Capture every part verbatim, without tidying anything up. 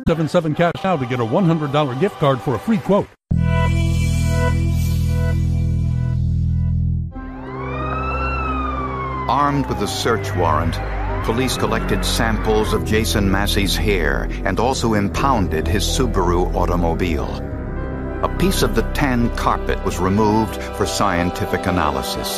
seven seven cash now to get a one hundred dollars gift card for a free quote. Armed with a search warrant, police collected samples of Jason Massey's hair and also impounded his Subaru automobile. A piece of the tan carpet was removed for scientific analysis.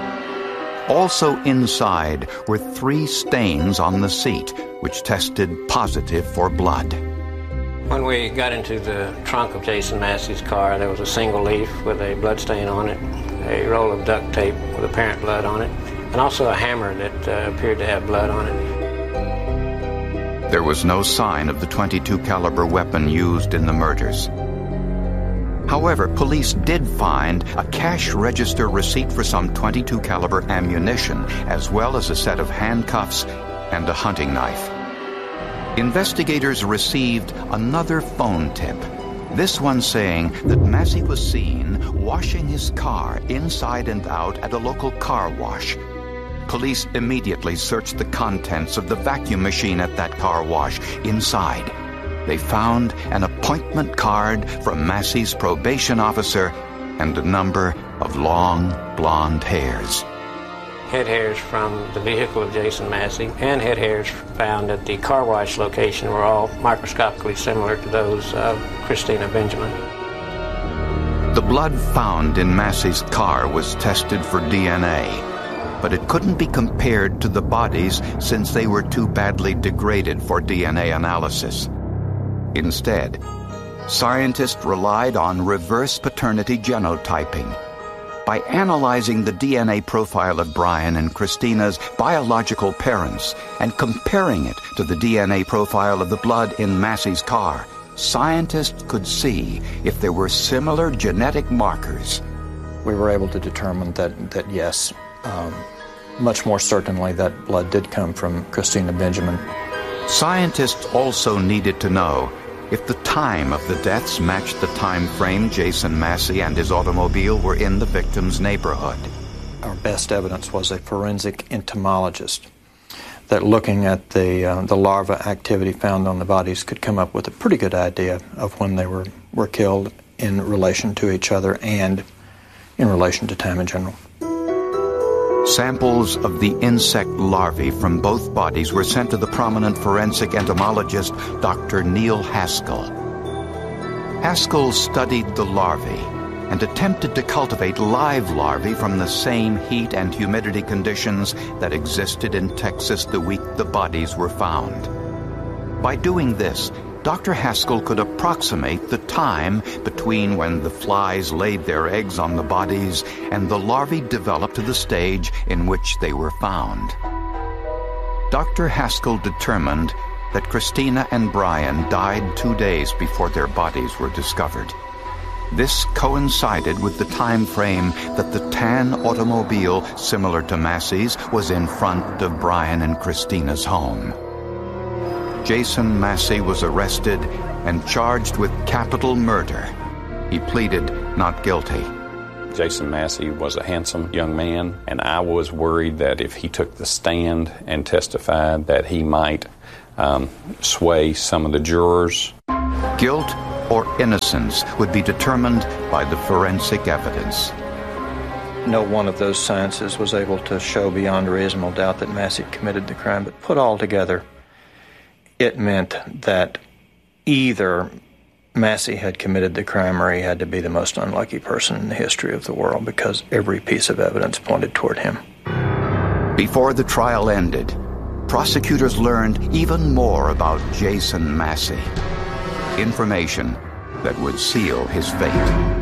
Also inside were three stains on the seat, which tested positive for blood. When we got into the trunk of Jason Massey's car, there was a single leaf with a blood stain on it, a roll of duct tape with apparent blood on it, and also a hammer that uh, appeared to have blood on it. There was no sign of the twenty-two caliber weapon used in the murders. However, police did find a cash register receipt for some twenty-two caliber ammunition, as well as a set of handcuffs and a hunting knife. Investigators received another phone tip, this one saying that Massey was seen washing his car inside and out at a local car wash. Police immediately searched the contents of the vacuum machine at that car wash inside. They found an appointment card from Massey's probation officer and a number of long, blonde hairs. Head hairs from the vehicle of Jason Massey and head hairs found at the car wash location were all microscopically similar to those of Christina Benjamin. The blood found in Massey's car was tested for D N A, but it couldn't be compared to the bodies since they were too badly degraded for D N A analysis. Instead, scientists relied on reverse paternity genotyping. By analyzing the D N A profile of Brian and Christina's biological parents and comparing it to the D N A profile of the blood in Massey's car, scientists could see if there were similar genetic markers. We were able to determine that, that yes, um, much more certainly that blood did come from Christina Benjamin. Scientists also needed to know if the time of the deaths matched the time frame Jason Massey and his automobile were in the victim's neighborhood. Our best evidence was a forensic entomologist that, looking at the uh, the larva activity found on the bodies, could come up with a pretty good idea of when they were, were killed in relation to each other and in relation to time in general. Samples of the insect larvae from both bodies were sent to the prominent forensic entomologist Doctor Neil Haskell. Haskell studied the larvae and attempted to cultivate live larvae from the same heat and humidity conditions that existed in Texas the week the bodies were found. By doing this, Doctor Haskell could approximate the time between when the flies laid their eggs on the bodies and the larvae developed to the stage in which they were found. Doctor Haskell determined that Christina and Brian died two days before their bodies were discovered. This coincided with the time frame that the tan automobile, similar to Massey's, was in front of Brian and Christina's home. Jason Massey was arrested and charged with capital murder. He pleaded not guilty. Jason Massey was a handsome young man, and I was worried that if he took the stand and testified that he might um, sway some of the jurors. Guilt or innocence would be determined by the forensic evidence. No one of those sciences was able to show beyond a reasonable doubt that Massey committed the crime, but put all together, it meant that either Massey had committed the crime or he had to be the most unlucky person in the history of the world, because every piece of evidence pointed toward him. Before the trial ended, prosecutors learned even more about Jason Massey. Information that would seal his fate.